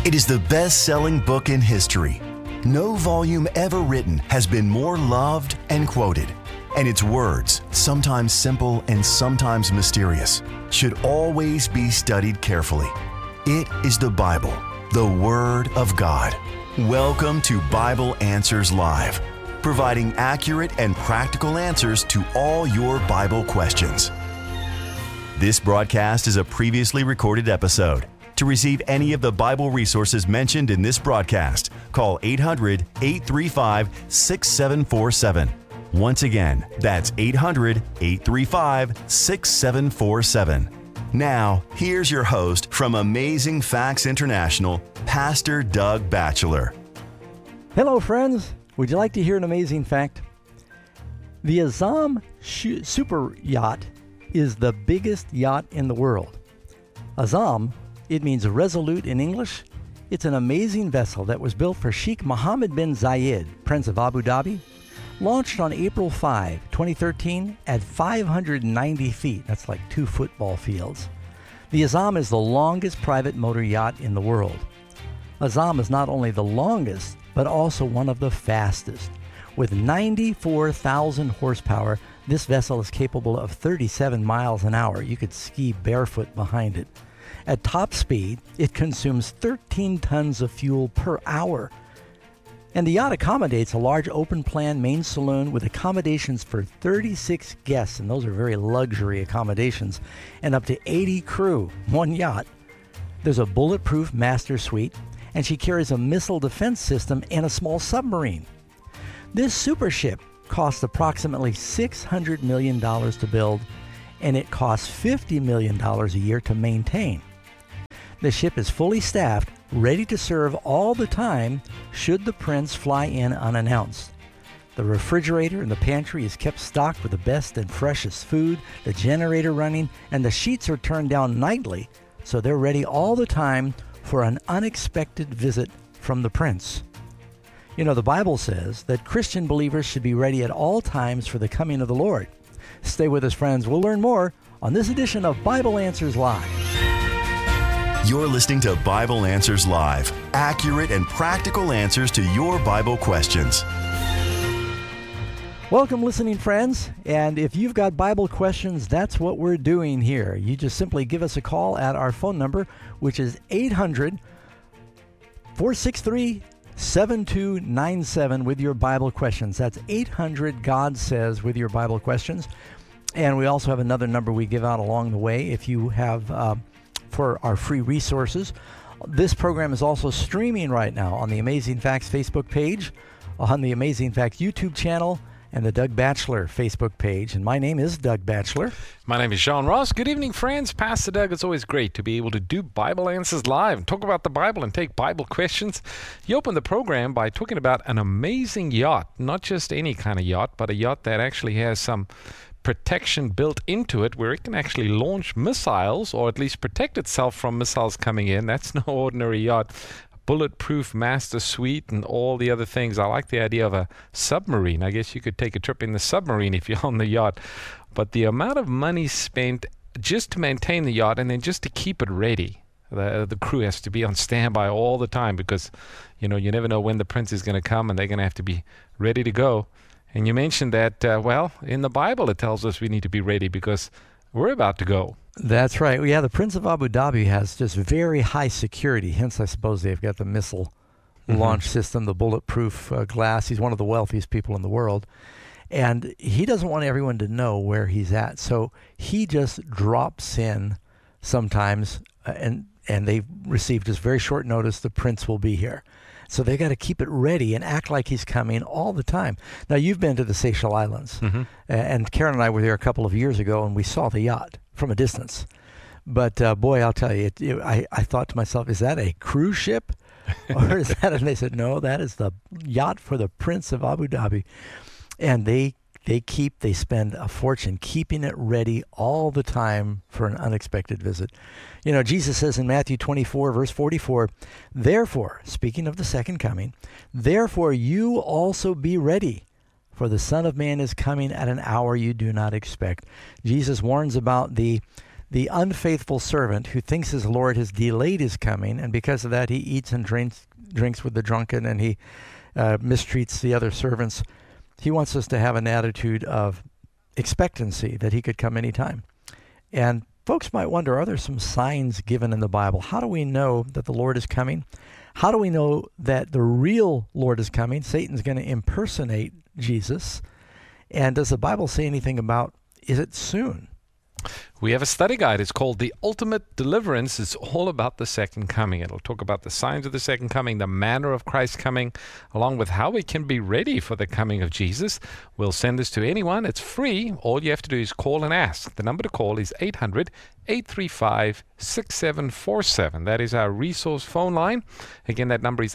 It is the best-selling book in history. No volume ever written has been more loved and quoted. And its words, sometimes simple and sometimes mysterious, should always be studied carefully. It is the Bible, the Word of God. Welcome to Bible Answers Live, providing accurate and practical answers to all your Bible questions. This broadcast is a previously recorded episode. To receive any of the Bible resources mentioned in this broadcast, call 800-835-6747. Once again, that's 800-835-6747. Now, here's your host from Amazing Facts International, Pastor Doug Batchelor. Hello, friends. Would you like to hear an amazing fact? The Azam super yacht is the biggest yacht in the world. Azam, it means resolute in English. It's an amazing vessel that was built for Sheikh Mohammed bin Zayed, Prince of Abu Dhabi. Launched on April 5, 2013 at 590 feet. That's like 2 football fields. The Azam is the longest private motor yacht in the world. Azam is not only the longest, but also one of the fastest. With 94,000 horsepower, this vessel is capable of 37 miles an hour. You could ski barefoot behind it. At top speed, it consumes 13 tons of fuel per hour. And the yacht accommodates a large open-plan main saloon with accommodations for 36 guests, and those are very luxury accommodations, and up to 80 crew, one yacht. There's a bulletproof master suite, and she carries a missile defense system and a small submarine. This super ship cost approximately $600 million to build, and it costs $50 million a year to maintain. The ship is fully staffed, ready to serve all the time should the prince fly in unannounced. The refrigerator in the pantry is kept stocked with the best and freshest food, the generator running, and the sheets are turned down nightly, so they're ready all the time for an unexpected visit from the prince. You know, the Bible says that Christian believers should be ready at all times for the coming of the Lord. Stay with us, friends. We'll learn more on this edition of Bible Answers Live. You're listening to Bible Answers Live, accurate and practical answers to your Bible questions. Welcome, listening friends. And if you've got Bible questions, that's what we're doing here. You just simply give us a call at our phone number, which is 800-463-7297 with your Bible questions. That's 800 God Says with your Bible questions. And we also have another number we give out along the way if you have for our free resources. This program is also streaming right now on the Amazing Facts Facebook page, on the Amazing Facts YouTube channel, and the Doug Batchelor Facebook page. And my name is Doug Batchelor. My name is Sean Ross. Good evening, friends. Pastor Doug, it's always great to be able to do Bible Answers Live and talk about the Bible and take Bible questions. You open the program by talking about an amazing yacht, not just any kind of yacht, but a yacht that actually has some protection built into it where it can actually launch missiles, or at least protect itself from missiles coming in. That's no ordinary yacht. Bulletproof master suite and all the other things. I like the idea of a submarine. I guess you could take a trip in the submarine if you're on the yacht. But the amount of money spent just to maintain the yacht and then just to keep it ready. The crew has to be on standby all the time because, you know, you never know when the prince is going to come and they're going to have to be ready to go. And you mentioned that, in the Bible it tells us we need to be ready because we're about to go. That's right. Yeah, the Prince of Abu Dhabi has just very high security. Hence, I suppose they've got the missile launch system, the bulletproof glass. He's one of the wealthiest people in the world. And he doesn't want everyone to know where he's at. So he just drops in sometimes, and they receive just very short notice, the prince will be here. So they got to keep it ready and act like he's coming all the time. Now, you've been to the Seychelles Islands, and Karen and I were there a couple of years ago, and we saw the yacht from a distance. But boy, I'll tell you, I thought to myself, is that a cruise ship? Or is that? And they said, no, that is the yacht for the Prince of Abu Dhabi. And they spend a fortune keeping it ready all the time for an unexpected visit. You know, Jesus says in Matthew 24, verse 44, therefore, speaking of the second coming, therefore you also be ready, for the Son of Man is coming at an hour you do not expect. Jesus warns about the the unfaithful servant who thinks his Lord has delayed his coming, and because of that he eats and drinks with the drunken, and he mistreats the other servants. He wants us to have an attitude of expectancy that he could come anytime. And folks might wonder, are there some signs given in the Bible? How do we know that the Lord is coming? How do we know that the real Lord is coming? Satan's going to impersonate Jesus. And does the Bible say anything about, is it soon? We have a study guide. It's called The Ultimate Deliverance. It's all about the second coming. It'll talk about the signs of the second coming, the manner of Christ's coming, along with how we can be ready for the coming of Jesus. We'll send this to anyone. It's free. All you have to do is call and ask. The number to call is 800-835-6747. That is our resource phone line. Again, that number is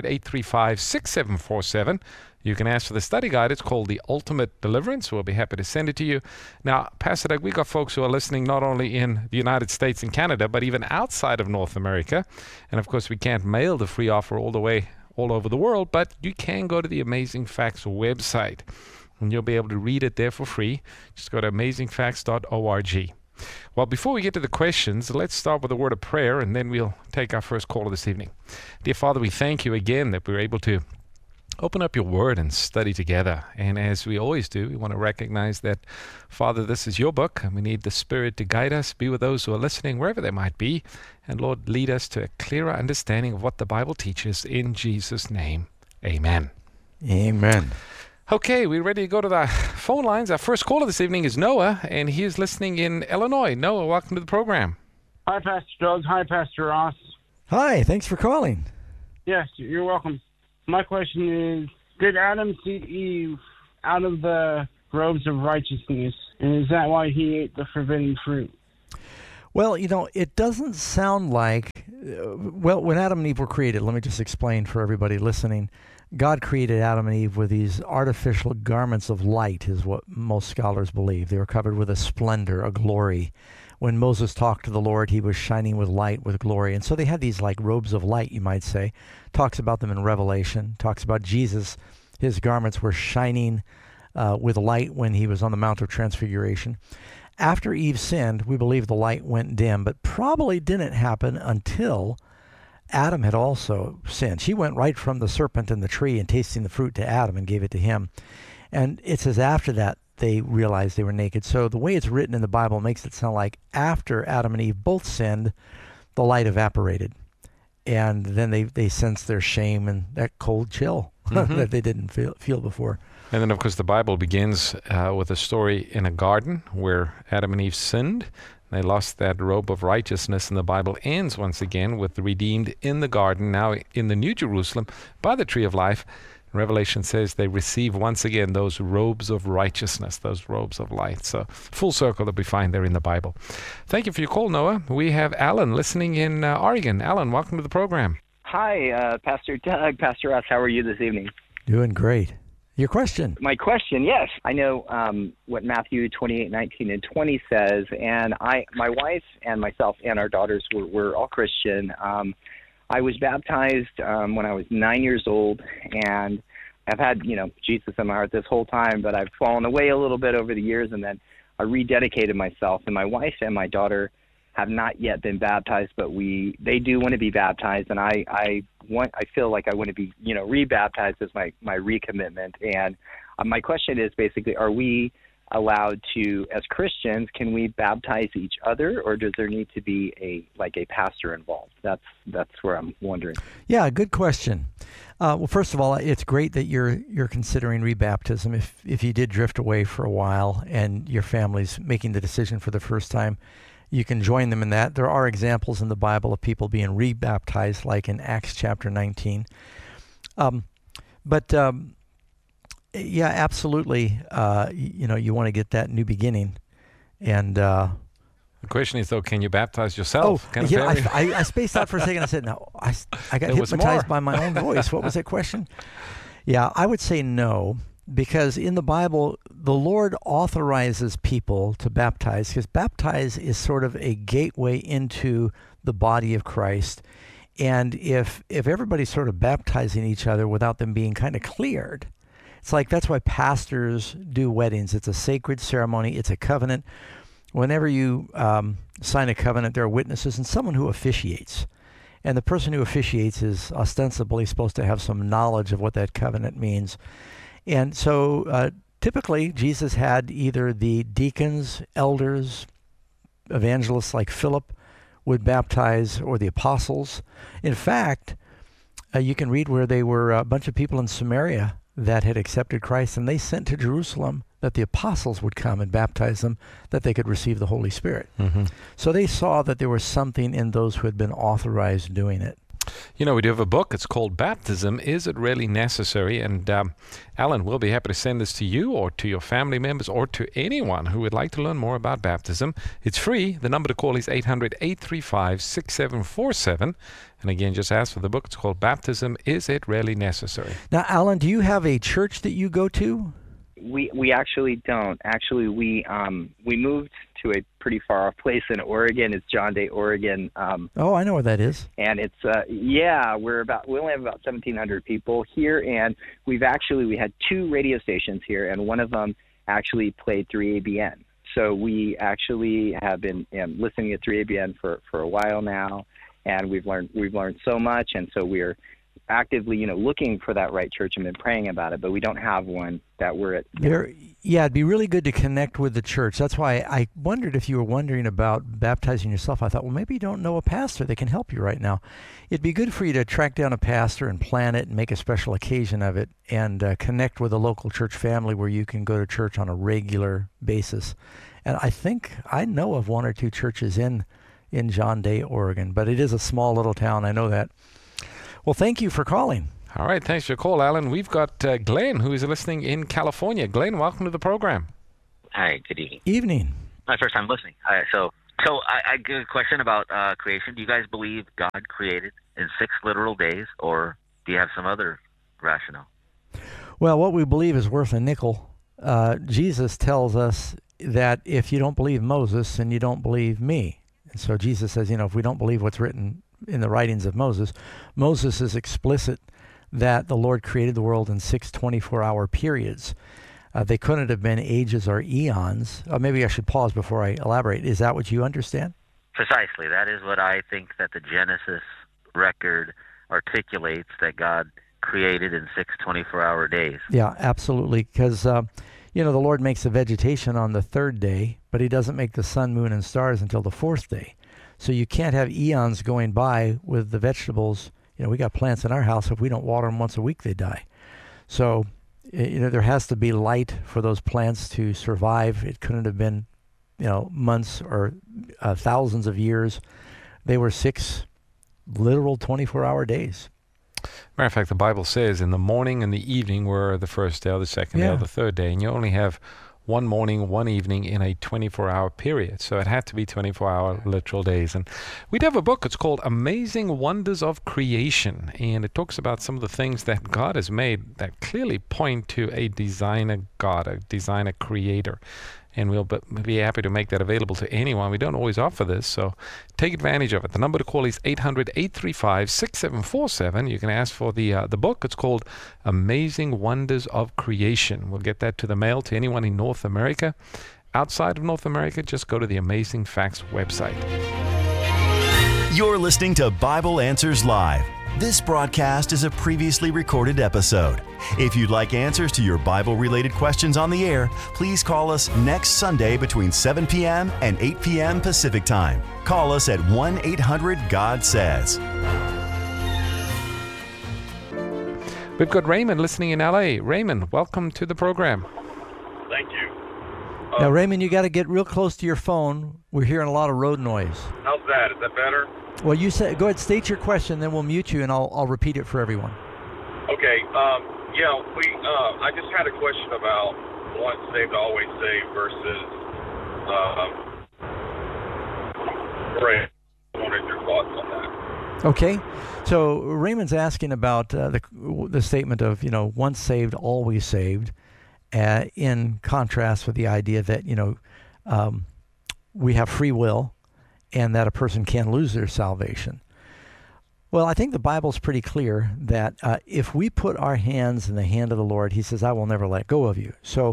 800-835-6747. You can ask for the study guide. It's called The Ultimate Deliverance. We'll be happy to send it to you. Now, Pastor Doug, we've got folks who are listening not only in the United States and Canada, but even outside of North America. And, of course, we can't mail the free offer all over the world, but you can go to the Amazing Facts website, and you'll be able to read it there for free. Just go to amazingfacts.org. Well, before we get to the questions, let's start with a word of prayer, and then we'll take our first caller this evening. Dear Father, we thank you again that we're able to open up your word and study together. And as we always do, we want to recognize that, Father, this is your book, and we need the Spirit to guide us, be with those who are listening, wherever they might be. And Lord, lead us to a clearer understanding of what the Bible teaches. In Jesus' name, amen. Amen. Okay, we're ready to go to the phone lines. Our first caller this evening is Noah, and he is listening in Illinois. Noah, welcome to the program. Hi, Pastor Doug. Hi, Pastor Ross. Hi, thanks for calling. Yes, you're welcome. My question is, did Adam see Eve out of the robes of righteousness? And is that why he ate the forbidden fruit? Well, it doesn't sound like, when Adam and Eve were created, let me just explain for everybody listening. God created Adam and Eve with these artificial garments of light, is what most scholars believe. They were covered with a splendor, a glory. When Moses talked to the Lord, he was shining with light, with glory. And so they had these like robes of light, you might say. Talks about them in Revelation. Talks about Jesus. His garments were shining with light when he was on the Mount of Transfiguration. After Eve sinned, we believe the light went dim, but probably didn't happen until Adam had also sinned. She went right from the serpent in the tree and tasting the fruit to Adam and gave it to him. And it says after that, they realized they were naked. So the way it's written in the Bible makes it sound like after Adam and Eve both sinned, the light evaporated. And then they sensed their shame and that cold chill that they didn't feel before. And then, of course, the Bible begins with a story in a garden where Adam and Eve sinned. They lost that robe of righteousness, and the Bible ends once again with the redeemed in the garden, now in the New Jerusalem, by the tree of life. Revelation says they receive once again those robes of righteousness, those robes of light. So full circle that we find there in the Bible. Thank you for your call, Noah. We have Alan listening in Oregon. Alan, welcome to the program. Hi, Pastor Doug, Pastor Ross. How are you this evening? Doing great. Your question. My question, yes. I know what Matthew 28:19 and 20 says, and my wife and myself and our daughters were all Christian. I was baptized when I was 9 years old, and I've had, Jesus in my heart this whole time, but I've fallen away a little bit over the years, and then I rededicated myself. And my wife and my daughter have not yet been baptized, but they do want to be baptized, and I feel like I want to be, rebaptized as my recommitment. And my question is basically, are we allowed to, as Christians, can we baptize each other, or does there need to be a pastor involved? That's where I'm wondering. Yeah, good question. Well, first of all, it's great that you're considering rebaptism. If you did drift away for a while and your family's making the decision for the first time, you can join them in that. There are examples in the Bible of people being rebaptized, like in Acts chapter 19. Yeah, absolutely. You want to get that new beginning, and the question is, though, can you baptize yourself? I spaced out for a second. I said, no, I got hypnotized by my own voice. What was that question? Yeah, I would say no, because in the Bible, the Lord authorizes people to baptize, because baptize is sort of a gateway into the body of Christ. And if everybody's sort of baptizing each other without them being kind of cleared, it's like that's why pastors do weddings. It's a sacred ceremony. It's a covenant whenever you sign a covenant, there are witnesses and someone who officiates. And the person who officiates is ostensibly supposed to have some knowledge of what that covenant means. And so typically Jesus had either the deacons, elders, evangelists like Philip would baptize, or the apostles. In fact, you can read where they were a bunch of people in Samaria that had accepted Christ, and they sent to Jerusalem that the apostles would come and baptize them, that they could receive the Holy Spirit. Mm-hmm. So they saw that there was something in those who had been authorized doing it. You know, we do have a book. It's called Baptism, Is It Really Necessary? And Alan, we'll be happy to send this to you or to your family members or to anyone who would like to learn more about baptism. It's free. The number to call is 800-835-6747. And again, just ask for the book. It's called Baptism, Is It Really Necessary? Now, Alan, do you have a church that you go to? We actually don't. Actually, we moved to a pretty far off place in Oregon. It's John Day, Oregon. Oh, I know where that is. And it's we only have about 1,700 people here, and we had 2 radio stations here, and one of them actually played 3ABN. So we actually have been listening to 3ABN for a while now, and we've learned so much, and so we're actively, looking for that right church and been praying about it, but we don't have one that we're at. Yeah, it'd be really good to connect with the church. That's why I wondered if you were wondering about baptizing yourself. I thought, well, maybe you don't know a pastor that can help you right now. It'd be good for you to track down a pastor and plan it and make a special occasion of it, and connect with a local church family where you can go to church on a regular basis. And I think I know of 1 or 2 churches in John Day, Oregon, but it is a small little town. I know that. Well, thank you for calling. All right, thanks for your call, Alan. We've got Glenn, who is listening in California. Glenn, welcome to the program. Hi, good evening. Evening. My first time listening. All right, so I get a question about creation. Do you guys believe God created in 6 literal days, or do you have some other rationale? Well, what we believe is worth a nickel. Jesus tells us that if you don't believe Moses, then you don't believe me. And so Jesus says, if we don't believe what's written in the writings of Moses is explicit that the Lord created the world in 6 24-hour periods. They couldn't have been ages or eons. Maybe I should pause before I elaborate. Is that what you understand? Precisely. That is what I think that the Genesis record articulates, that God created in 6 24-hour days. Yeah, absolutely. Because, the Lord makes the vegetation on the 3rd day, but he doesn't make the sun, moon, and stars until the 4th day. So you can't have eons going by with the vegetables. We got plants in our house. If we don't water them once a week, they die. So, there has to be light for those plants to survive. It couldn't have been, months or thousands of years. They were 6 literal 24-hour days. Matter of fact, the Bible says in the morning and the evening were the first day or the second day or the 3rd day. And you only have one morning, one evening in a 24-hour period. So it had to be 24-hour literal days. And we do have a book. It's called Amazing Wonders of Creation. And it talks about some of the things that God has made that clearly point to a designer God, a designer creator. And we'll be happy to make that available to anyone. We don't always offer this, so take advantage of it. The number to call is 800-835-6747. You can ask for the book. It's called Amazing Wonders of Creation. We'll get that to the mail to anyone in North America. Outside of North America, just go to the Amazing Facts website. You're listening to Bible Answers Live. This broadcast is a previously recorded episode. If you'd like answers to your Bible-related questions on the air, please call us next Sunday between 7 p.m. and 8 p.m. Pacific Time. Call us at 1-800-GOD-SAYS. We've got Raymond listening in L.A. Raymond, welcome to the program. Thank you. Now, Raymond, you got to get real close to your phone. We're hearing a lot of road noise. How's that? Is that better? Well, you say, go ahead, state your question, then we'll mute you, and I'll repeat it for everyone. Okay. I just had a question about once saved, always saved versus prayer. I wanted your thoughts on that. Okay. So Raymond's asking about the statement of, once saved, always saved, in contrast with the idea that, we have free will and that a person can lose their salvation. Well, I think the Bible's pretty clear that if we put our hands in the hand of the Lord, he says, I will never let go of you. So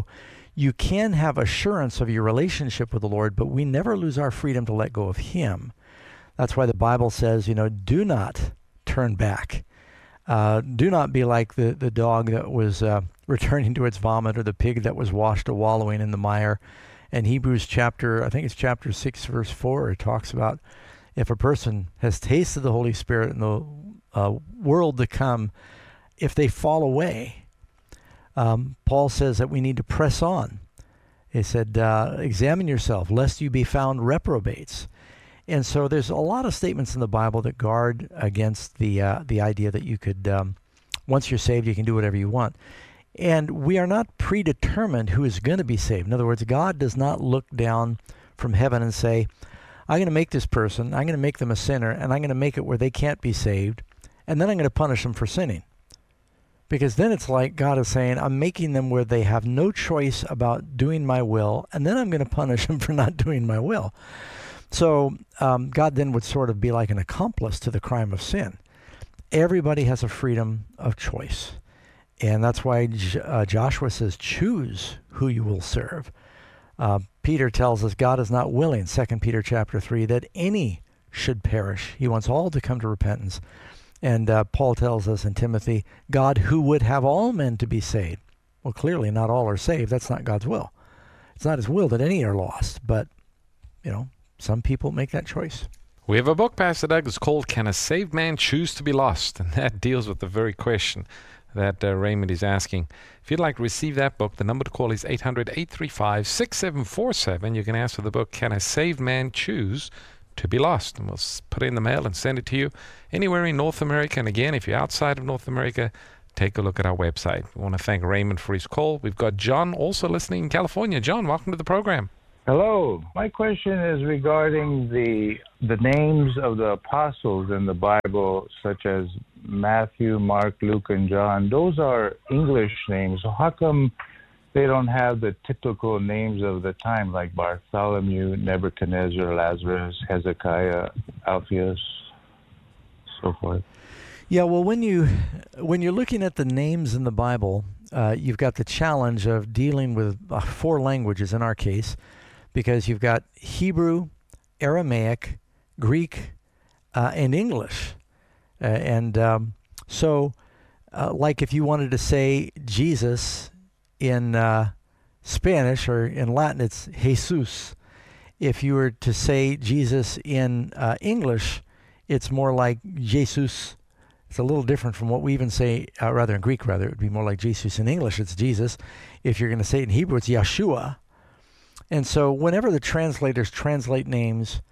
you can have assurance of your relationship with the Lord, but we never lose our freedom to let go of Him. That's why the Bible says, do not turn back. Do not be like the dog that was returning to its vomit, or the pig that was washed a wallowing in the mire. And Hebrews chapter 6, verse 4, it talks about if a person has tasted the Holy Spirit in the world to come, if they fall away, Paul says that we need to press on. He said, examine yourself, lest you be found reprobates. And so there's a lot of statements in the Bible that guard against the idea that you could, once you're saved, you can do whatever you want. And we are not predetermined who is going to be saved. In other words, God does not look down from heaven and say, I'm going to make this person, I'm going to make them a sinner, and I'm going to make it where they can't be saved, and then I'm going to punish them for sinning. Because then it's like God is saying, I'm making them where they have no choice about doing my will, and then I'm going to punish them for not doing my will. So God then would sort of be like an accomplice to the crime of sin. Everybody has a freedom of choice. And that's why Joshua says, choose who you will serve. Peter tells us God is not willing, 2 Peter chapter 3, that any should perish. He wants all to come to repentance. And Paul tells us in Timothy, God who would have all men to be saved. Well, clearly not all are saved. That's not God's will. It's not His will that any are lost. But, some people make that choice. We have a book, Pastor Doug. It's called Can a Saved Man Choose to be Lost? And that deals with the very question that Raymond is asking. If you'd like to receive that book, the number to call is 800-835-6747. You can ask for the book, Can a Saved Man Choose to be Lost? And we'll put it in the mail and send it to you anywhere in North America. And again, if you're outside of North America, take a look at our website. We want to thank Raymond for his call. We've got John also listening in California. John, welcome to the program. Hello. My question is regarding the names of the apostles in the Bible, such as Matthew, Mark, Luke, and John. Those are English names. So how come they don't have the typical names of the time, like Bartholomew, Nebuchadnezzar, Lazarus, Hezekiah, Alphaeus, so forth? Yeah, well, when you're looking at the names in the Bible, you've got the challenge of dealing with 4 languages in our case, because you've got Hebrew, Aramaic, Greek, and English. So like if you wanted to say Jesus in Spanish or in Latin, it's Jesus. If you were to say Jesus in English, it's more like Jesus. It's a little different from what we even say, rather in Greek, it would be more like Jesus. In English, it's Jesus. If you're going to say it in Hebrew, it's Yeshua. And so whenever the translators translate names,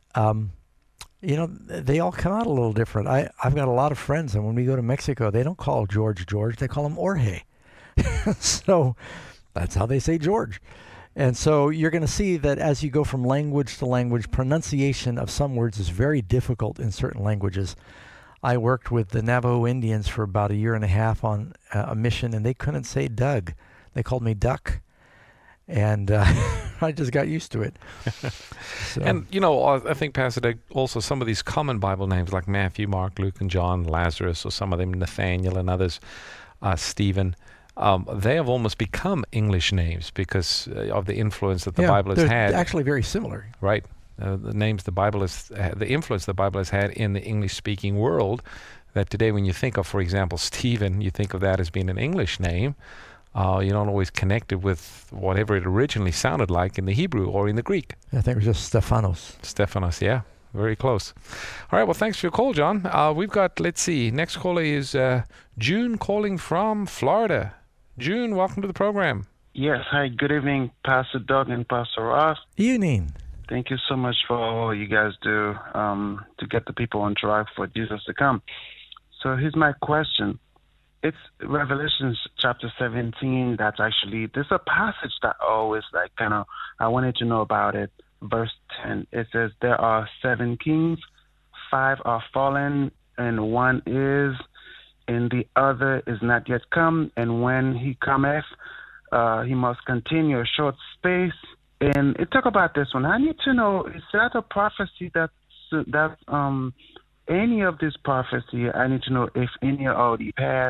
they all come out a little different. I've got a lot of friends, and when we go to Mexico, they don't call George, they call him Jorge. So that's how they say George. And so you're going to see that as you go from language to language, pronunciation of some words is very difficult in certain languages. I worked with the Navajo Indians for about 1.5 years on a mission, and they couldn't say Doug. They called me Duck. And I just got used to it. So. And, I think, Pastor Doug, also some of these common Bible names like Matthew, Mark, Luke, and John, Lazarus, or some of them, Nathaniel and others, Stephen, they have almost become English names because of the influence that the Bible has had. They're actually very similar. Right. The names the Bible has, the influence the Bible has had in the English-speaking world, that today when you think of, for example, Stephen, you think of that as being an English name. You don't always connect it with whatever it originally sounded like in the Hebrew or in the Greek. I think it was just Stephanos. Stephanos, yeah. Very close. All right, well, thanks for your call, John. We've got, let's see, next caller is June calling from Florida. June, welcome to the program. Yes, hi, good evening, Pastor Doug and Pastor Ross. Evening. Thank you so much for all you guys do to get the people on track for Jesus to come. So here's my question. It's Revelation chapter 17. There's a passage that I always I wanted to know about it. Verse 10, it says, there are 7 kings, 5 are fallen, and 1 is, and the other is not yet come. And when he cometh, he must continue a short space. And it talk about this one. I need to know, is that a prophecy that's any of this prophecy? I need to know if any are already passed.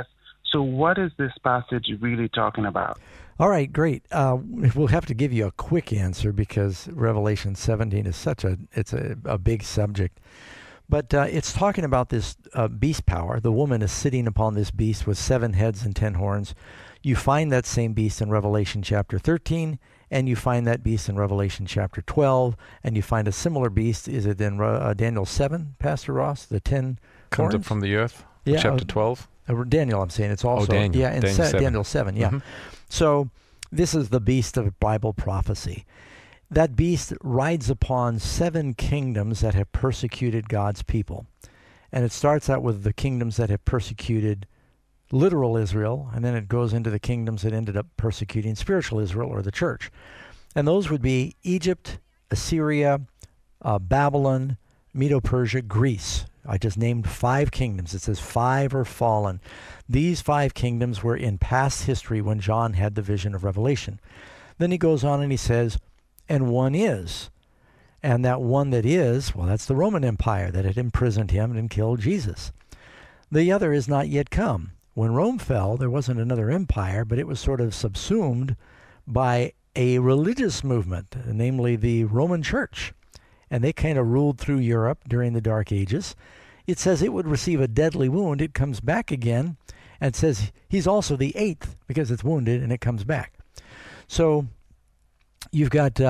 So what is this passage really talking about? All right, great. We'll have to give you a quick answer because Revelation 17 is it's a big subject. But it's talking about this beast power. The woman is sitting upon this beast with 7 heads and 10 horns. You find that same beast in Revelation chapter 13, and you find that beast in Revelation chapter 12, and you find a similar beast. Is it in Daniel 7, Pastor Ross? The 10 Comes horns? up from the earth, Yeah, chapter 12. Daniel, I'm saying. It's also Daniel. in Daniel 7. Daniel 7, yeah. Mm-hmm. So this is the beast of Bible prophecy. That beast rides upon 7 kingdoms that have persecuted God's people. And it starts out with the kingdoms that have persecuted literal Israel, and then it goes into the kingdoms that ended up persecuting spiritual Israel or the church. And those would be Egypt, Assyria, Babylon, Medo-Persia, Greece. I just named 5 kingdoms. It says 5 are fallen. These 5 kingdoms were in past history when John had the vision of Revelation. Then he goes on and he says, and one is. And that one that is, well, that's the Roman Empire that had imprisoned him and killed Jesus. The other is not yet come. When Rome fell, there wasn't another empire, but it was sort of subsumed by a religious movement, namely the Roman Church. And they kind of ruled through Europe during the Dark Ages. It says it would receive a deadly wound. It comes back again, and it says he's also the 8th because it's wounded and it comes back. So you've got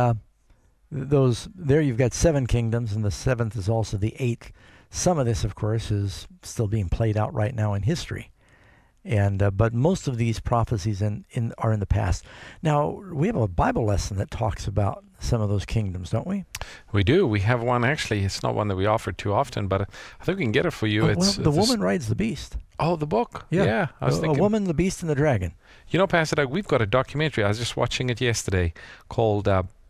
you've got 7 kingdoms, and the 7th is also the 8th. Some of this, of course, is still being played out right now in history. And but most of these prophecies are in the past. Now, we have a Bible lesson that talks about some of those kingdoms, don't we? We do. We have one, actually. It's not one that we offer too often, but I think we can get it for you. The woman rides the beast. Oh, the book. Yeah. I was thinking. A woman, the beast, and the dragon. You know, Pastor Doug, we've got a documentary. I was just watching it yesterday called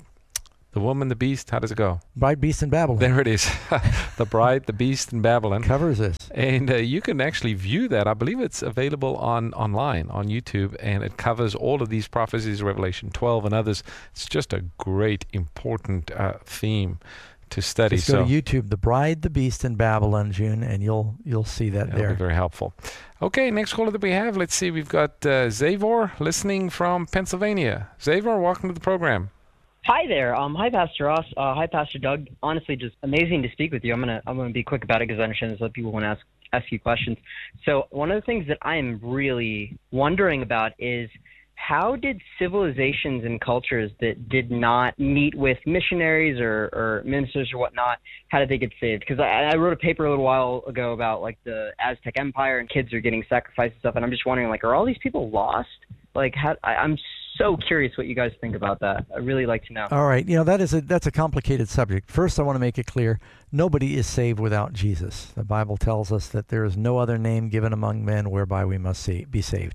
The Woman, the Beast. How does it go? Bride, Beast, and Babylon. There it is. The Bride, the Beast, and Babylon. Covers this. And you can actually view that. I believe it's available online on YouTube, and it covers all of these prophecies, Revelation 12 and others. It's just a great, important theme to study. Just go to YouTube, The Bride, the Beast, and Babylon, June, and you'll see that there. That'll be very helpful. Okay, next caller that we have. Let's see. We've got Zavor listening from Pennsylvania. Zavor, welcome to the program. Hi there. Hi, Pastor Ross. Hi, Pastor Doug. Honestly, just amazing to speak with you. I'm gonna be quick about it because I understand there's other people want to ask you questions. So one of the things that I am really wondering about is how did civilizations and cultures that did not meet with missionaries or ministers or whatnot, how did they get saved? Because I wrote a paper a little while ago about like the Aztec Empire and kids are getting sacrificed and stuff, and I'm just wondering, like, are all these people lost? Like, I'm so curious what you guys think about that. I'd really like to know. All right. That's a complicated subject. First, I want to make it clear, nobody is saved without Jesus. The Bible tells us that there is no other name given among men whereby we must be saved.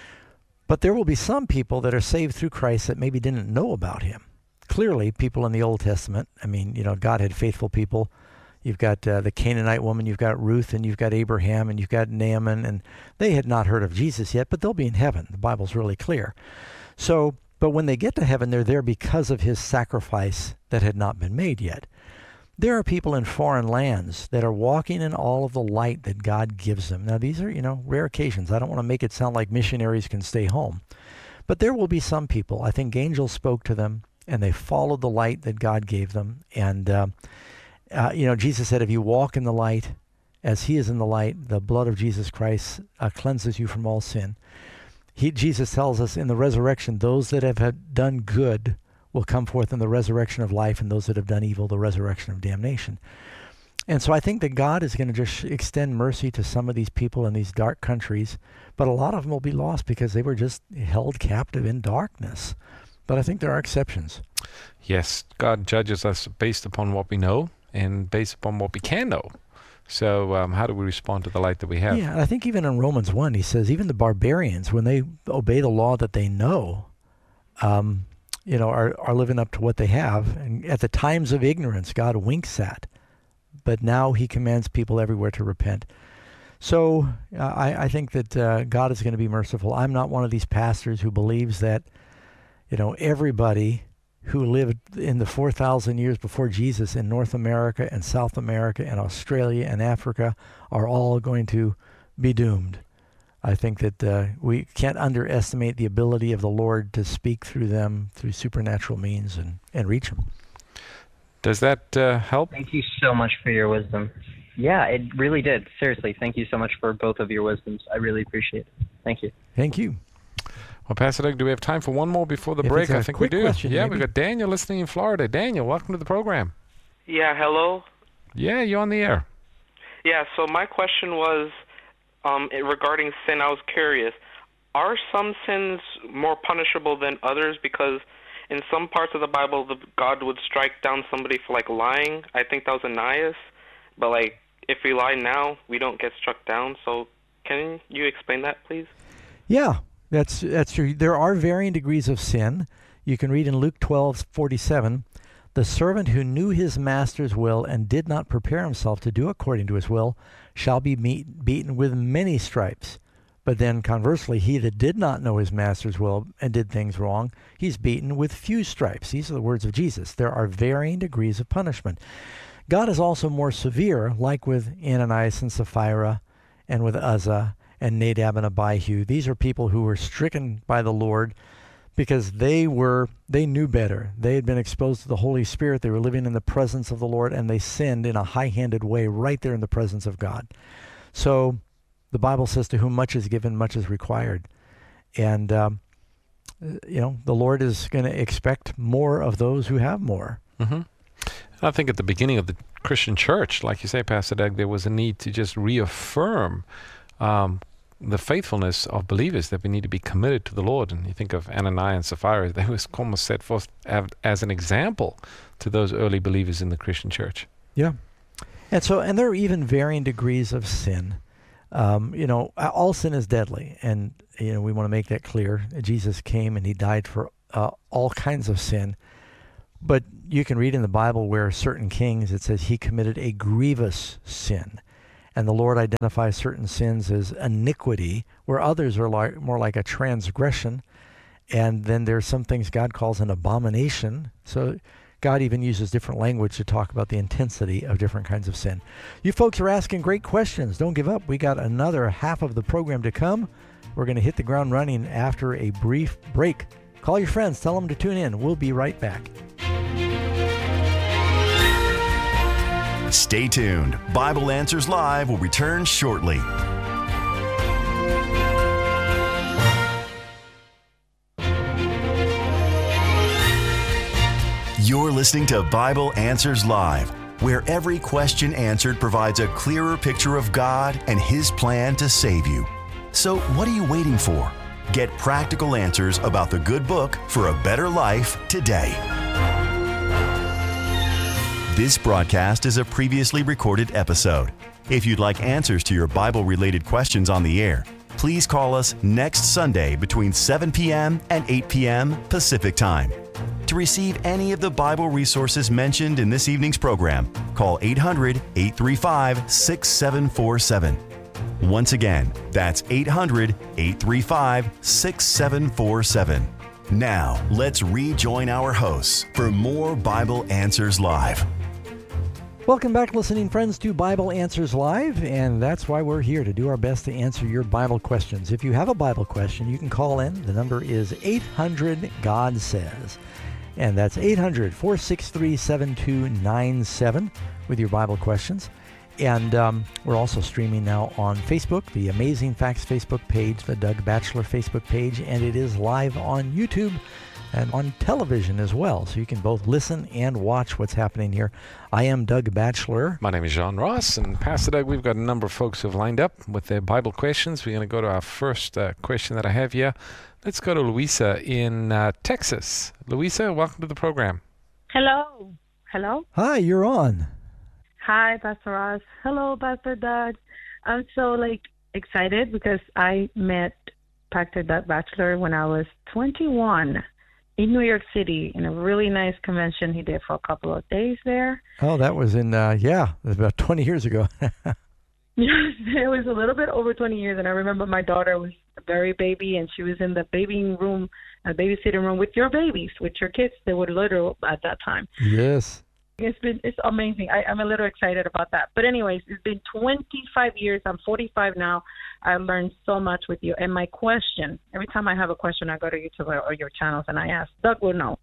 But there will be some people that are saved through Christ that maybe didn't know about him. Clearly, people in the Old Testament, God had faithful people. You've got the Canaanite woman, you've got Ruth, and you've got Abraham, and you've got Naaman, and they had not heard of Jesus yet, but they'll be in heaven. The Bible's really clear. So, but when they get to heaven, they're there because of his sacrifice that had not been made yet. There are people in foreign lands that are walking in all of the light that God gives them. Now, these are, rare occasions. I don't want to make it sound like missionaries can stay home. But there will be some people. I think angels spoke to them, and they followed the light that God gave them. And, Jesus said, if you walk in the light as he is in the light, the blood of Jesus Christ cleanses you from all sin. Jesus tells us in the resurrection, those that have done good will come forth in the resurrection of life, and those that have done evil, the resurrection of damnation. And so I think that God is going to just extend mercy to some of these people in these dark countries, but a lot of them will be lost because they were just held captive in darkness. But I think there are exceptions. Yes, God judges us based upon what we know and based upon what we can know. So how do we respond to the light that we have? Yeah, I think even in Romans 1, he says, even the barbarians, when they obey the law that they know, are living up to what they have. And at the times of ignorance, God winks at. But now he commands people everywhere to repent. So I think that God is going to be merciful. I'm not one of these pastors who believes that, everybody who lived in the 4,000 years before Jesus in North America and South America and Australia and Africa are all going to be doomed. I think that we can't underestimate the ability of the Lord to speak through them through supernatural means and reach them. Does that help? Thank you so much for your wisdom. Yeah, it really did. Seriously, thank you so much for both of your wisdoms. I really appreciate it. Thank you. Thank you. Well, Pastor Doug, do we have time for one more before the break? I think we do. Question, yeah, maybe. we've got Daniel listening in Florida. Daniel, welcome to the program. Yeah, hello? Yeah, you're on the air. Yeah, so my question was regarding sin. I was curious. Are some sins more punishable than others? Because in some parts of the Bible, God would strike down somebody for, like, lying. I think that was Ananias. But, like, if we lie now, we don't get struck down. So can you explain that, please? Yeah, that's true. There are varying degrees of sin. You can read in Luke 12:47, "The servant who knew his master's will and did not prepare himself to do according to his will shall be beaten with many stripes. But then conversely, he that did not know his master's will and did things wrong, he's beaten with few stripes." These are the words of Jesus. There are varying degrees of punishment. God is also more severe, like with Ananias and Sapphira and with Uzzah and Nadab and Abihu. These are people who were stricken by the Lord because they knew better. They had been exposed to the Holy Spirit. They were living in the presence of the Lord, and they sinned in a high-handed way right there in the presence of God. So the Bible says, to whom much is given, much is required. And, the Lord is going to expect more of those who have more. Mm-hmm. I think at the beginning of the Christian church, like you say, Pastor Doug, there was a need to just reaffirm the faithfulness of believers, that we need to be committed to the Lord. And you think of Ananias and Sapphira, they was almost set forth as an example to those early believers in the Christian church. Yeah. And there are even varying degrees of sin. All sin is deadly. And, we want to make that clear. Jesus came and he died for all kinds of sin. But you can read in the Bible where certain kings, it says he committed a grievous sin. And the Lord identifies certain sins as iniquity, where others are more like a transgression. And then there's some things God calls an abomination. So God even uses different language to talk about the intensity of different kinds of sin. You folks are asking great questions. Don't give up. We got another half of the program to come. We're going to hit the ground running after a brief break. Call your friends. Tell them to tune in. We'll be right back. Stay tuned. Bible Answers Live will return shortly. You're listening to Bible Answers Live, where every question answered provides a clearer picture of God and His plan to save you. So what are you waiting for? Get practical answers about the good book for a better life today. This broadcast is a previously recorded episode. If you'd like answers to your Bible-related questions on the air, please call us next Sunday between 7 p.m. and 8 p.m. Pacific Time. To receive any of the Bible resources mentioned in this evening's program, call 800-835-6747. Once again, that's 800-835-6747. Now, let's rejoin our hosts for more Bible Answers Live. Welcome back, listening friends, to Bible Answers Live, and that's why we're here, to do our best to answer your Bible questions. If you have a Bible question, you can call in. The number is 800-GOD-SAYS, and that's 800-463-7297 with your Bible questions. And we're also streaming now on Facebook, the Amazing Facts Facebook page, the Doug Batchelor Facebook page, and it is live on YouTube and on television as well. So you can both listen and watch what's happening here. I am Doug Batchelor. My name is John Ross, and Pastor Doug, we've got a number of folks who have lined up with their Bible questions. We're going to go to our first question that I have here. Let's go to Louisa in Texas. Louisa, welcome to the program. Hello. Hello? Hi, you're on. Hi, Pastor Ross. Hello, Pastor Doug. I'm so excited because I met Pastor Doug Batchelor when I was 21 in New York City in a really nice convention he did for a couple of days there. Oh, that was in, it was about 20 years ago. Yes, it was a little bit over 20 years, and I remember my daughter was a very baby, and she was in the babysitting room with your babies, with your kids. They were little at that time. Yes. It's amazing. I'm a little excited about that. But anyways, it's been 25 years. I'm 45 now. I learned so much with you. And my question, every time I have a question, I go to YouTube or your channels and I ask. Doug will know.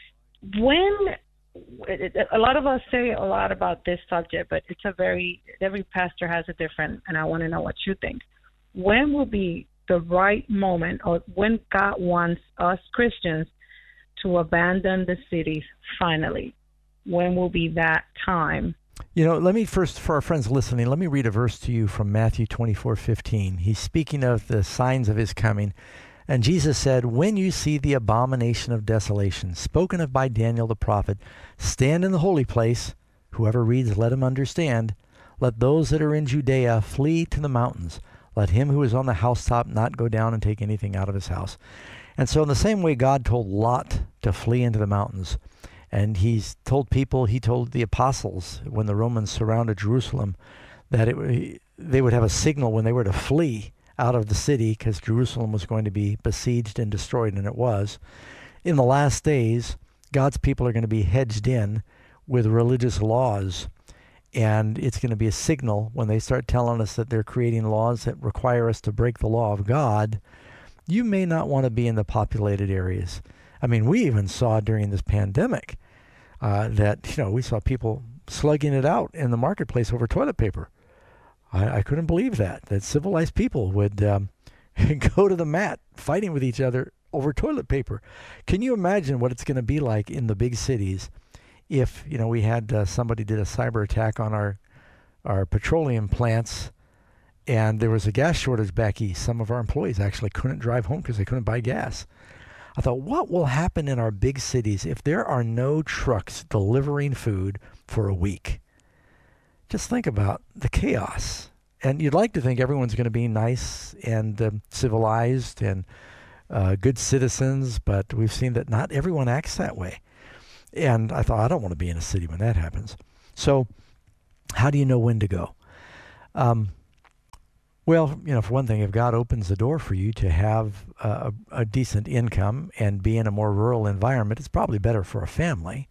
A lot of us say a lot about this subject, but every pastor has a different, and I want to know what you think. When will be the right moment, or when God wants us Christians to abandon the cities finally? When will be that time? Let me first, for our friends listening, let me read a verse to you from Matthew 24:15. He's speaking of the signs of his coming. And Jesus said, when you see the abomination of desolation, spoken of by Daniel the prophet, stand in the holy place. Whoever reads, let him understand. Let those that are in Judea flee to the mountains. Let him who is on the housetop not go down and take anything out of his house. And so in the same way, God told Lot to flee into the mountains. And he told the apostles, when the Romans surrounded Jerusalem, that they would have a signal when they were to flee out of the city, because Jerusalem was going to be besieged and destroyed, and it was. In the last days, God's people are going to be hedged in with religious laws, and it's going to be a signal when they start telling us that they're creating laws that require us to break the law of God. You may not want to be in the populated areas. I mean, we even saw during this pandemic that we saw people slugging it out in the marketplace over toilet paper. I couldn't believe that civilized people would go to the mat fighting with each other over toilet paper. Can you imagine what it's going to be like in the big cities if, we had somebody did a cyber attack on our petroleum plants, and there was a gas shortage back east? Some of our employees actually couldn't drive home because they couldn't buy gas. I thought, what will happen in our big cities if there are no trucks delivering food for a week? Just think about the chaos. And you'd like to think everyone's going to be nice and civilized and good citizens, but we've seen that not everyone acts that way. And I thought, I don't want to be in a city when that happens. So how do you know when to go? Well, for one thing, if God opens the door for you to have a decent income and be in a more rural environment, it's probably better for a family.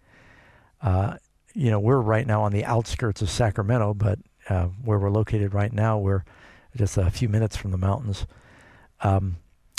We're right now on the outskirts of Sacramento, but where we're located right now, we're just a few minutes from the mountains. I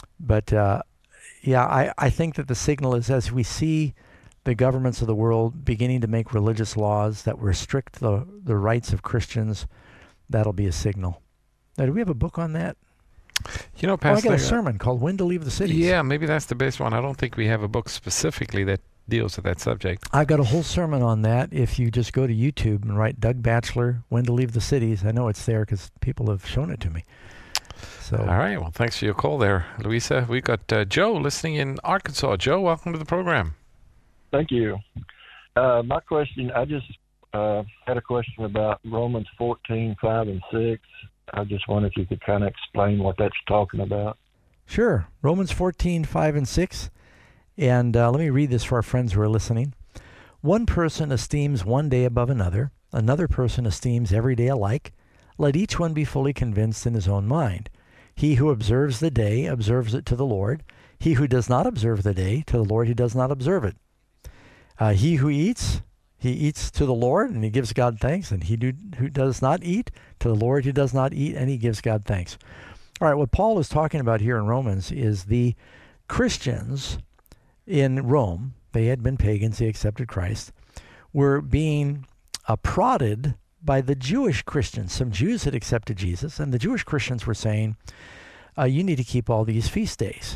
think that the signal is, as we see the governments of the world beginning to make religious laws that restrict the rights of Christians, that'll be a signal. Now, do we have a book on that? Pastor, I got a sermon called When to Leave the Cities. Yeah, maybe that's the best one. I don't think we have a book specifically that deals with that subject. I've got a whole sermon on that. If you just go to YouTube and write Doug Batchelor, When to Leave the Cities, I know it's there because people have shown it to me. So, all right. Well, thanks for your call there, Luisa. We've got Joe listening in Arkansas. Joe, welcome to the program. Thank you. My question, I just had a question about Romans 14:5 and 6. I just wonder if you could kind of explain what that's talking about. Sure. Romans 14:5 and 6. And let me read this for our friends who are listening. One person esteems one day above another. Another person esteems every day alike. Let each one be fully convinced in his own mind. He who observes the day observes it to the Lord. He who does not observe the day, to the Lord he does not observe it. He who eats, he eats to the Lord, and he gives God thanks. And he who does not eat, to the Lord he does not eat, and he gives God thanks. All right, what Paul is talking about here in Romans is the Christians in Rome, they had been pagans, they accepted Christ, were being prodded by the Jewish Christians. Some Jews had accepted Jesus, and the Jewish Christians were saying, you need to keep all these feast days.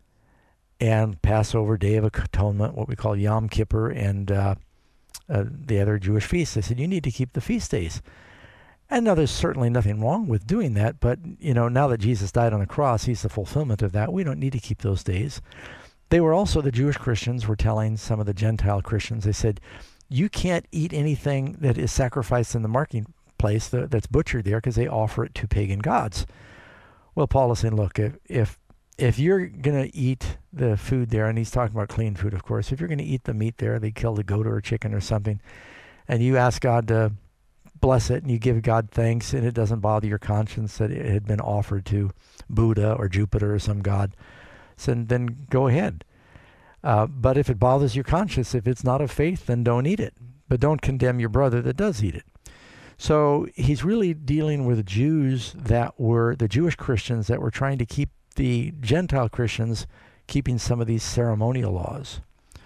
And Passover, Day of Atonement, what we call Yom Kippur, and the other Jewish feasts. They said, you need to keep the feast days. And now there's certainly nothing wrong with doing that, but now that Jesus died on the cross, he's the fulfillment of that. We don't need to keep those days. They were also, the Jewish Christians were telling some of the Gentile Christians, they said, you can't eat anything that is sacrificed in the marketplace that's butchered there because they offer it to pagan gods. Well, Paul is saying, look, if you're going to eat the food there, and he's talking about clean food, of course, if you're going to eat the meat there, they killed a goat or a chicken or something, and you ask God to bless it and you give God thanks and it doesn't bother your conscience that it had been offered to Buddha or Jupiter or some god, so then go ahead. But if it bothers your conscience, if it's not of faith, then don't eat it. But don't condemn your brother that does eat it. So he's really dealing with Jews that were the Jewish Christians that were trying to keep the Gentile Christians keeping some of these ceremonial laws.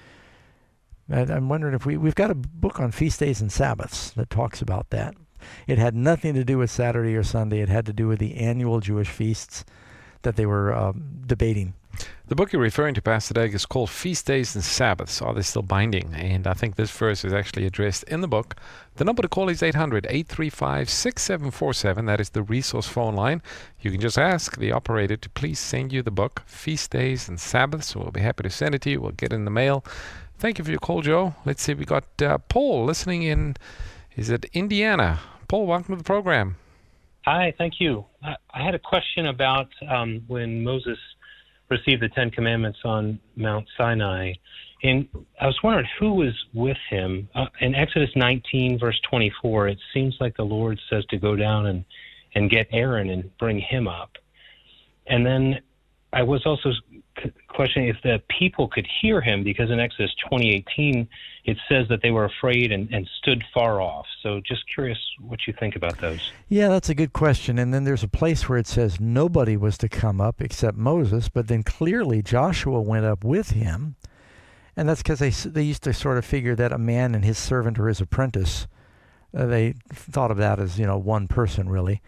And I'm wondering if we've got a book on feast days and Sabbaths that talks about that. It had nothing to do with Saturday or Sunday. It had to do with the annual Jewish feasts that they were debating. The book you're referring to, Pastor Doug, is called Feast Days and Sabbaths. Are they still binding? And I think this verse is actually addressed in the book. The number to call is 800-835-6747. That is the resource phone line. You can just ask the operator to please send you the book, Feast Days and Sabbaths. We'll be happy to send it to you. We'll get it in the mail. Thank you for your call, Joe. Let's see. We got Paul listening in, is it Indiana? Paul, welcome to the program. Hi, thank you. I had a question about when Moses received the Ten Commandments on Mount Sinai. And I was wondering who was with him. In Exodus 19, verse 24, it seems like the Lord says to go down and get Aaron and bring him up. And then I was also questioning if the people could hear him, because in Exodus 20:18, it says that they were afraid and stood far off. So just curious what you think about those. Yeah, that's a good question. And then there's a place where it says nobody was to come up except Moses, but then clearly Joshua went up with him. And that's because they used to sort of figure that a man and his servant or his apprentice, they thought of that as, one person really.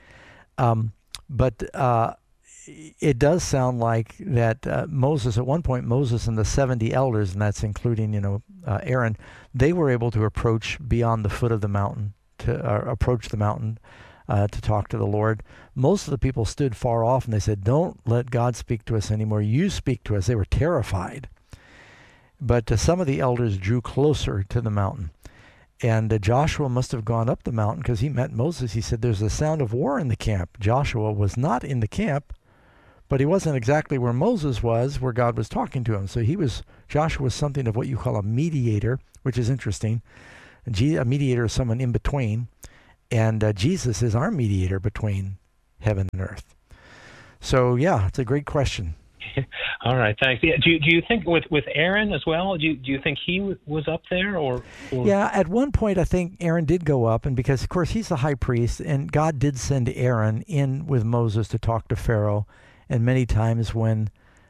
But it does sound like that Moses, at one point, Moses and the 70 elders, and that's including, Aaron, they were able to approach beyond the foot of the mountain, to approach the mountain to talk to the Lord. Most of the people stood far off and they said, don't let God speak to us anymore. You speak to us. They were terrified. But some of the elders drew closer to the mountain. And Joshua must have gone up the mountain because he met Moses. He said, there's a sound of war in the camp. Joshua was not in the camp, but he wasn't exactly where Moses was, where God was talking to him. So Joshua was something of what you call a mediator, which is interesting. A mediator is someone in between. And Jesus is our mediator between heaven and earth. So, yeah, it's a great question. All right, thanks. Yeah, do you think with Aaron as well? Do you think he was up there or? Yeah, at one point I think Aaron did go up, and because of course he's the high priest, and God did send Aaron in with Moses to talk to Pharaoh, and many times when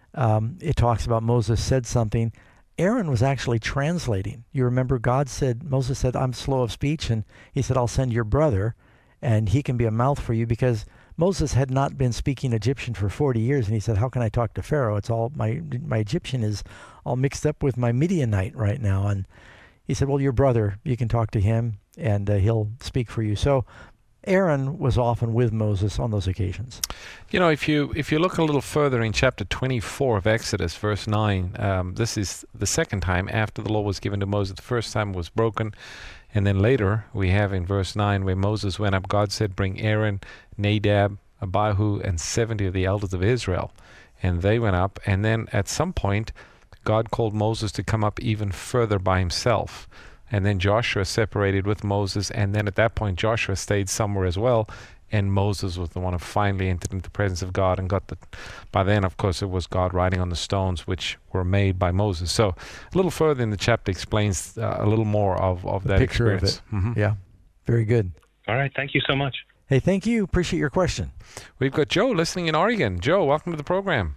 it talks about Moses said something, Aaron was actually translating. You remember Moses said, I'm slow of speech, and he said, I'll send your brother, and he can be a mouth for you, because Moses had not been speaking Egyptian for 40 years, and he said, how can I talk to Pharaoh? It's all my Egyptian is all mixed up with my Midianite right now. And he said, well, your brother, you can talk to him, and he'll speak for you. So Aaron was often with Moses on those occasions. If you look a little further in chapter 24 of Exodus, verse 9, this is the second time after the law was given to Moses. The first time was broken. And then later we have in verse 9 where Moses went up, God said, bring Aaron, Nadab, Abihu, and 70 of the elders of Israel. And they went up. And then at some point, God called Moses to come up even further by himself. And then Joshua separated with Moses. And then at that point, Joshua stayed somewhere as well. And Moses was the one who finally entered into the presence of God and by then, of course, it was God writing on the stones which were made by Moses. So a little further in the chapter explains a little more of that picture experience. Of it. Mm-hmm. Yeah, very good. All right, thank you so much. Hey, thank you. Appreciate your question. We've got Joe listening in Oregon. Joe, welcome to the program.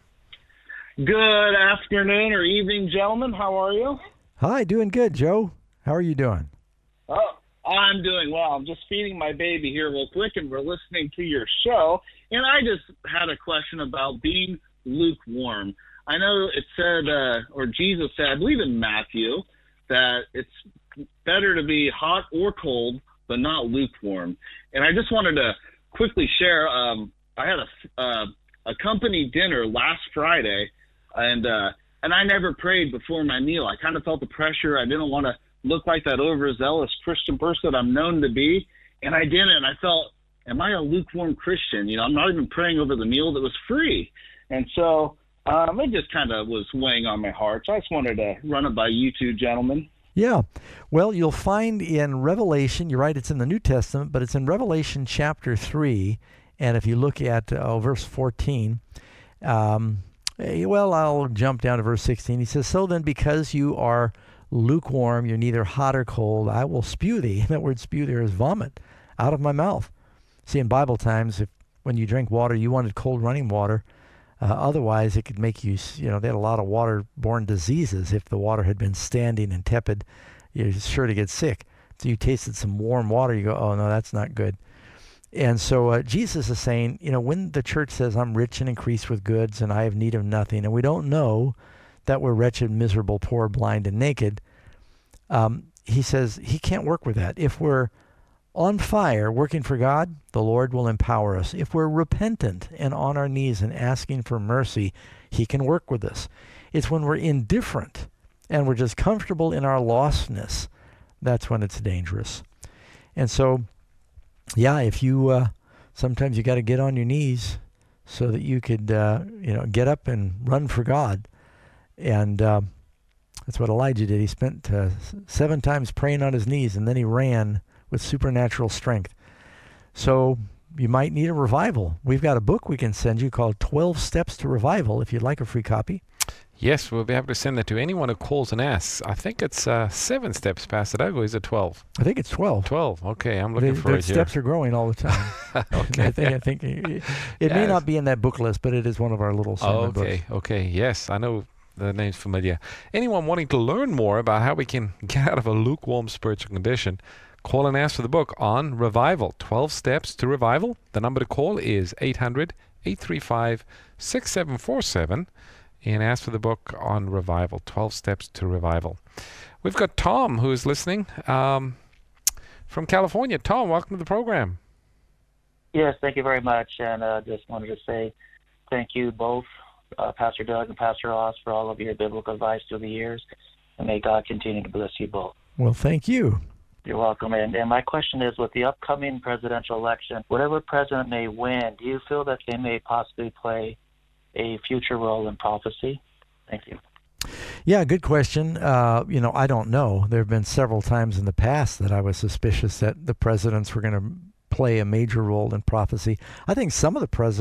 Good afternoon or evening, gentlemen. How are you? Hi, doing good, Joe. How are you doing? Oh, I'm doing well. I'm just feeding my baby here real quick, and we're listening to your show. And I just had a question about being lukewarm. I know it said, or Jesus said, I believe in Matthew, that it's better to be hot or cold, but not lukewarm. And I just wanted to quickly share, I had a company dinner last Friday, and I never prayed before my meal. I kind of felt the pressure. I didn't want to look like that overzealous Christian person I'm known to be, and I didn't. I felt, am I a lukewarm Christian? I'm not even praying over the meal that was free. And so it just kind of was weighing on my heart. So I just wanted to run it by you two gentlemen. Yeah. Well, you'll find in Revelation, you're right, it's in the New Testament, but it's in Revelation chapter 3, and if you look at verse 14, I'll jump down to verse 16. He says, so then because you are lukewarm, you're neither hot or cold, I will spew thee. That word spew there is vomit out of my mouth. See, in Bible times, when you drink water, you wanted cold running water. Otherwise, it could make you, they had a lot of waterborne diseases. If the water had been standing and tepid, you're sure to get sick. So you tasted some warm water, you go, oh, no, that's not good. And so Jesus is saying, when the church says, I'm rich and increased with goods and I have need of nothing, and we don't know that we're wretched, miserable, poor, blind, and naked, he says he can't work with that. If we're on fire working for God, the Lord will empower us. If we're repentant and on our knees and asking for mercy, he can work with us. It's when we're indifferent and we're just comfortable in our lostness, that's when it's dangerous. And so, yeah, if you, sometimes you got to get on your knees so that you could, get up and run for God. And that's what Elijah did. He spent 7 times praying on his knees, and then he ran with supernatural strength. So you might need a revival. We've got a book we can send you called 12 Steps to Revival if you'd like a free copy. Yes, we'll be able to send that to anyone who calls and asks. I think it's 7 steps, Pastor Doug, or is it 12? I think it's 12. 12, okay. I'm looking for it here. The steps are growing all the time. Okay. I think it may not be in that book list, but it is one of our little sermon books. Okay. Yes, I know the name's familiar. Anyone wanting to learn more about how we can get out of a lukewarm spiritual condition, call and ask for the book on Revival, 12 Steps to Revival. The number to call is 800-835-6747, and ask for the book on Revival, 12 Steps to Revival. We've got Tom who is listening from California. Tom, welcome to the program. Yes, thank you very much, and just wanted to say thank you both, Pastor Doug and Pastor Ross, for all of your biblical advice through the years, and may God continue to bless you both. Well, thank you. You're welcome. And my question is, with the upcoming presidential election, whatever president may win, do you feel that they may possibly play a future role in prophecy? Thank you. Yeah, good question. I don't know. There have been several times in the past that I was suspicious that the presidents were going to play a major role in prophecy. I think some of the presidents